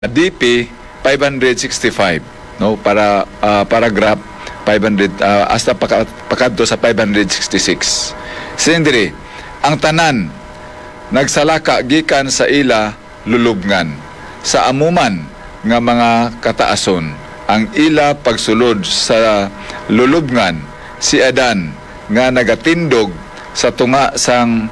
DP 565, no, para paragraph 500 hasta pakadto sa 566. Sindri ang tanan nagsalaka gikan sa ila lulubngan sa amuman nga mga kataason ang ila pagsulod sa lulubngan si Adan nga nagatindog sa tunga sang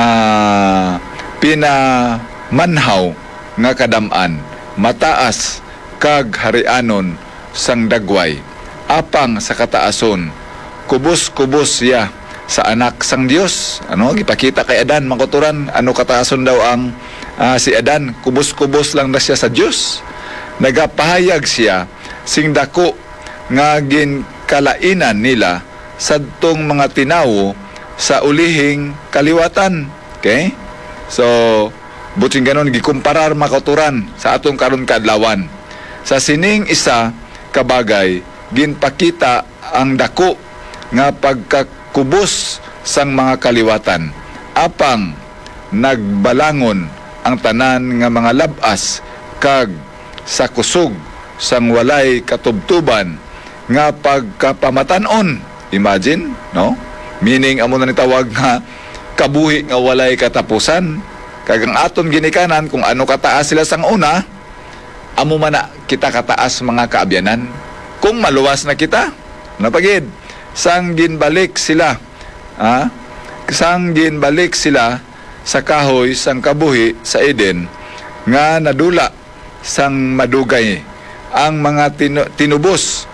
pinamanhaw nga kadam-an mataas kag harianon sang dagway apang sa kataason kubos-kubos siya sa anak sang Dios. Ano gipakita kay Adan makuturan ano kataason daw ang si Adan, kubos-kubos lang na siya sa Dios. Nagapahayag siya sing dako nga ginkalainan nila sadtong mga tinawo sa ulihing kaliwatan. Okay? So buting ganon gikumparar makauturan sa atong karon kaadlawan. Sa sining isa kabagay ginpakita ang dako nga pagkakubos sang mga kaliwatan apang nagbalangon ang tanan nga mga labas kag sa kusog sang walay katubtuban nga pagkapamatanon. Imagine, no? Meaning amo na nitawag nga kabuhi nga walay katapusan. Kag ang aton ginikanan kung ano kataas sila sang una, amo man na kita kataas mga kaabyanan. Kung maluwas na kita, napagid, sang ginbalik sila, sang ginbalik sila sa kahoy sang kabuhi sa Eden, nga nadula sang madugay ang mga tinubos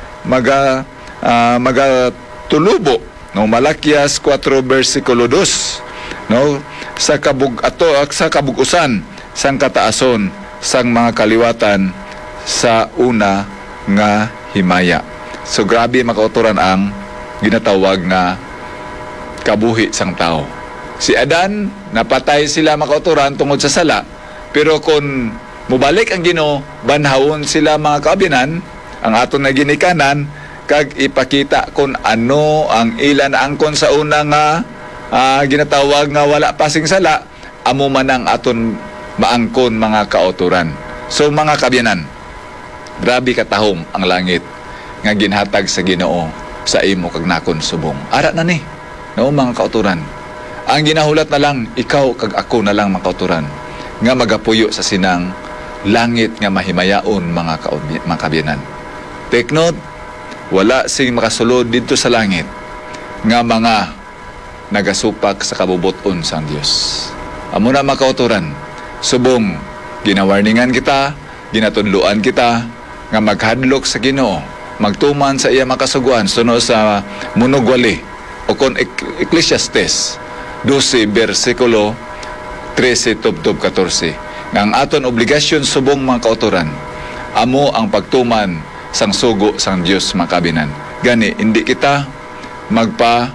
magatulubo, no, Malakias 4 versikulo 2, no, sa kabugusan sang kataason sang mga kaliwatan sa una nga himaya. So grabe makauturan ang ginatawag nga kabuhi sang tao. Si Adan napatay sila makauturan tungod sa sala, pero kung mubalik ang Ginoo, banhawon sila mga kaabyanan ang aton na ginikanan kag ipakita kung ano ang ilan angkon sa una nga ginatawag nga wala pasing sala, amo man ang aton maangkon mga kauturan. So mga kabyanan, grabe katahom ang langit nga ginhatag sa Ginoo sa imo kag nakon subong. Ara na ni, no mga kauturan. Ang ginahulat na lang ikaw kag ako na lang mga kauturan nga magapuyo sa sinang langit nga mahimayaon mga kabyanan. Take note, wala sing makasulod dito sa langit nga mga nagasupak sa kabubuton sang Dios. Amo na makauturan, subong ginawarningan kita, ginatunluan kita nga maghadlok sa Ginoo, magtuman sa iya makasuguan sunod sa munugwali o kon Ecclesiastes 12 versikulo 13 tubtob 14. Nga ang aton obligasyon subong mga kauturan, amo ang pagtuman sang sugo sang Dios makabinan. Gani hindi kita magpa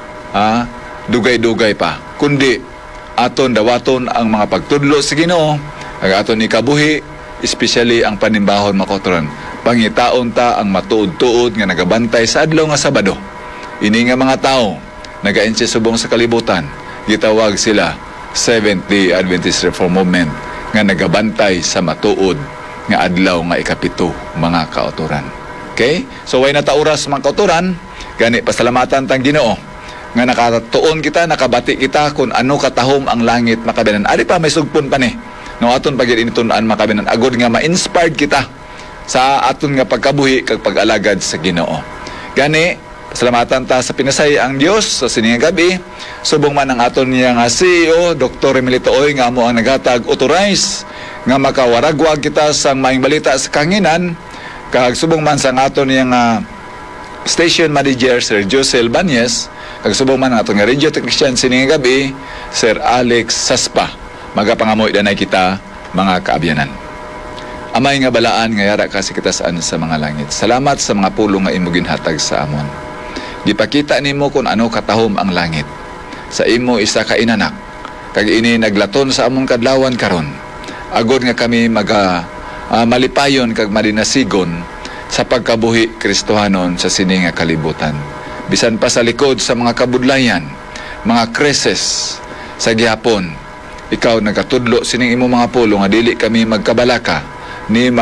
dugay-dugay pa, kundi aton dawaton ang mga pagtudlo sa Ginoo, ang aton ikabuhi, especially ang panimbahon makauturan. Pangitaon ta ang matuod-tuod nga nagabantay sa adlaw nga Sabado. Ini nga mga tao nagainsi subong sa kalibutan, gitawag sila Seventh-day Adventist Reform Movement nga nagabantay sa matuod nga adlaw nga ikapito mga kauturan. Okay? So way na ta oras mga kauturan, gani pasalamatan tang Ginoo nga nakatuon kita, nakabati kita kung ano katahom ang langit makabinan. Ari pa may sugpon pa ni. No aton pagid initunan makabinan agod nga ma-inspired kita sa aton nga pagkabuhi kag pag-alagad sa Ginoo. Gani pasalamatan ta sa pinasay ang Dios sa sining gabi. Subong man ang aton niya nga CEO Dr. Emilito Oy nga amo ang naghatag authorize nga makawaragwag kita sa maing balita sa kanginan, kag subong man sang aton niya nga station manager Sir Josel Banyes, kag subong man ang aton nga radio technician sining gabi Sir Alex Saspa. Magapangamoy danay kita mga kaabyanan. Amay nga balaan nga yara kasi kita saan sa mga langit. Salamat sa mga pulong nga imo ginhatag sa amon. Gipakita nimo kung ano katahom ang langit. Sa imo isa ka inanak, kag ini naglaton sa among kadlawan karon. Agod nga kami malipayon kag malinasigon sa pagkabuhi Kristohanon sa sini nga kalibutan. Bisan pa sa likod sa mga kabudlayan, mga krisis sa gihapon, ikaw nagkatudlo sining imo mga pulong nga dili kami magkabalaka ni